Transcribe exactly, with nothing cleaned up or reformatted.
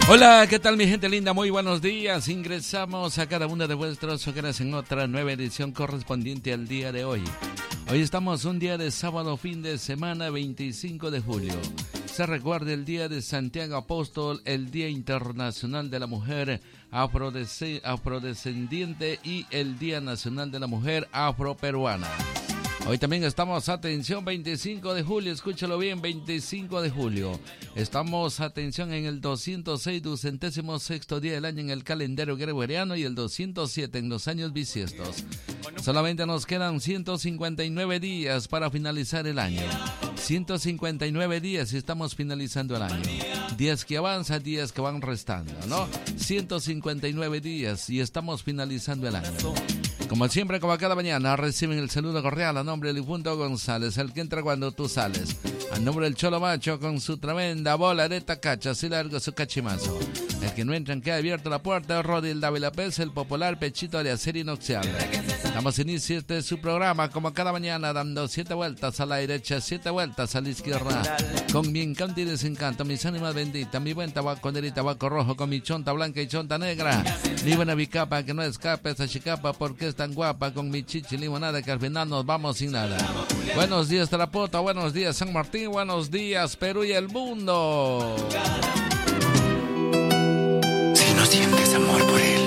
Hola, ¿qué tal mi gente linda? Muy buenos días. Ingresamos a cada una de vuestros hogares en otra nueva edición correspondiente al día de hoy. Hoy estamos un día de sábado, fin de semana, veinticinco de julio. Se recuerda el día de Santiago Apóstol, el Día Internacional de la Mujer Afrodescendiente y el Día Nacional de la Mujer Afroperuana. Hoy también estamos, atención, veinticinco de julio, escúchalo bien, veinticinco de julio. Estamos, atención, en el doscientos seis, ducentésimo sexto día del año en el calendario gregoriano y el doscientos siete en los años bisiestos. Solamente nos quedan ciento cincuenta y nueve días para finalizar el año. ciento cincuenta y nueve días y estamos finalizando el año. Días que avanzan, días que van restando, ¿no? ciento cincuenta y nueve días y estamos finalizando el año. Como siempre, como cada mañana, reciben el saludo cordial a nombre del difunto González, el que entra cuando tú sales. A nombre del Cholo Macho con su tremenda bola de tacacha, así largo su cachimazo. El que no entra en queda abierta la puerta, Rodil Dávila Pérez, el popular pechito de acero inoxidable. Damos inicio a este su programa, como cada mañana, dando siete vueltas a la derecha, siete vueltas a la izquierda. Con mi encanto y desencanto, mis ánimas benditas, mi buen tabaco negro y tabaco rojo, con mi chonta blanca y chonta negra. Mi buena bicapa, que no escape esa chicapa, porque es tan guapa, con mi chichi limonada, que al final nos vamos sin nada. Buenos días, Tarapoto, buenos días, San Martín, buenos días, Perú y el mundo. Si no sientes amor por él,